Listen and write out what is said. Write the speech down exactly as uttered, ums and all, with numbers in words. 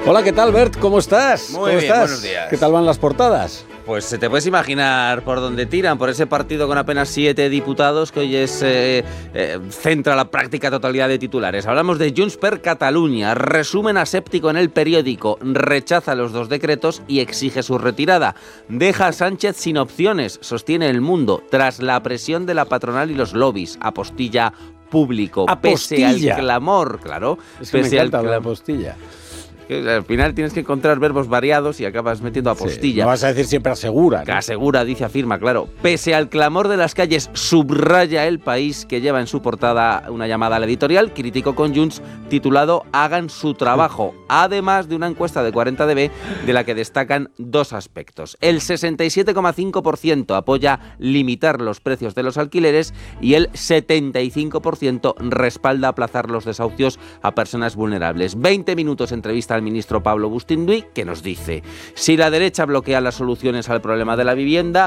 Hola, ¿qué tal, Bert? ¿Cómo estás? Muy ¿Cómo bien, estás? buenos días. ¿Qué tal van las portadas? Pues se te puedes imaginar por dónde tiran, por ese partido con apenas siete diputados que hoy es eh, eh, centra la práctica totalidad de titulares. Hablamos de Junts per Catalunya, resumen aséptico en El Periódico, rechaza los dos decretos y exige su retirada. Deja a Sánchez sin opciones, sostiene El Mundo, tras la presión de la patronal y los lobbies. Apostilla Público, Apostilla. pese al clamor, claro, Es que pese me al encanta la clam- apostilla. Al final tienes que encontrar verbos variados y acabas metiendo apostilla. Sí, no vas a decir siempre asegura, Que ¿no? asegura, dice, afirma, claro. Pese al clamor de las calles, subraya El País, que lleva en su portada una llamada al editorial crítico con Junts titulado Hagan su trabajo, además de una encuesta de cuarenta D B de la que destacan dos aspectos. El sesenta y siete coma cinco por ciento apoya limitar los precios de los alquileres y el setenta y cinco por ciento respalda aplazar los desahucios a personas vulnerables. veinte minutos entrevista al ministro Pablo Bustinduy, que nos dice: si la derecha bloquea las soluciones al problema de la vivienda,